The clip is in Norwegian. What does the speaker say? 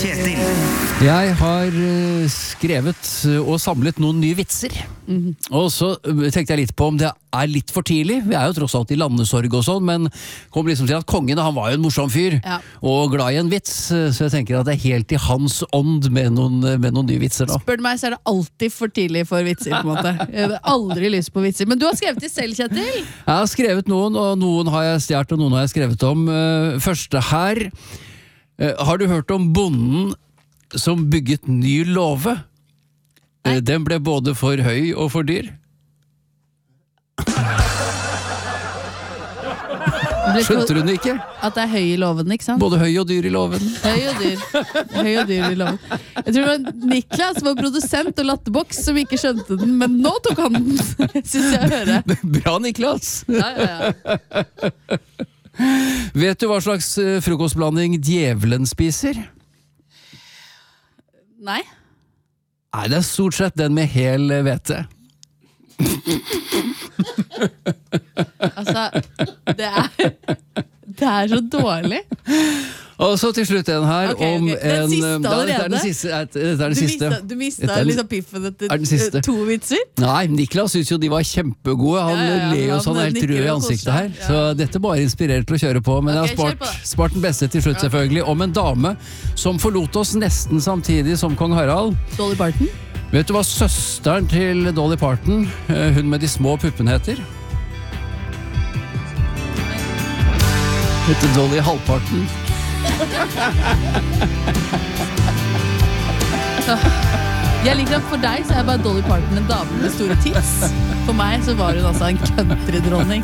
Kjetil. Jeg har skrevet og samlet noen nye vitser. Og så tenkte jeg litt på om det er litt for tidlig. Vi er jo tross alt i landesorg og sånn, men kom liksom til at kongen, han var jo en morsom fyr, og glad i en vits, så jeg tenker at det er helt i hans ånd med noen nye vitser da. Spør du meg, så er det alltid for tidlig for vitser, på en måte. Jeg har aldri lyst på vitser. Men du har skrevet de selv, Kjetil? Jeg har skrevet noen, og noen har jeg stjert, og noen har jeg skrevet om. Første her. Har du hørt om bonden som bygget ny låve? Den ble både for høy og for dyr. Skjønte du den ikke? At det er høy i loven, ikke sant? Både høy og dyr i låven. Høy og dyr. Høy og dyr i loven. Jeg tror det var Niklas, vår produsent og latterboks, som ikke skjønte den, men nå tok han den, synes jeg hører. Bra, Niklas! Ja. Vet du hva slags frokostblanding djevelen spiser? Nei. Nei, det er stort sett den med hel hvete. Altså, det er så dårlig. Og så til slutt en her om den siste allerede. Dette er den siste. Du mistet liksom piffen etter 2 vitser. Nei, Niklas synes jo de var kjempegode. Han ler jo sånn helt rød i ansiktet her. Så dette bare inspirerer til å kjøre på. Men jeg har spart den beste til slutt selvfølgelig. Om en dame som forlot oss nesten samtidig som kong Harald. Dolly Parton. Vet du hva søsteren til Dolly Parton, hun med de små puppene, heter? Heter Dolly Halvparten. Jeg liker at for deg så er bare Dolly Parton en dame med store tits. For meg så var hun altså en countrydronning.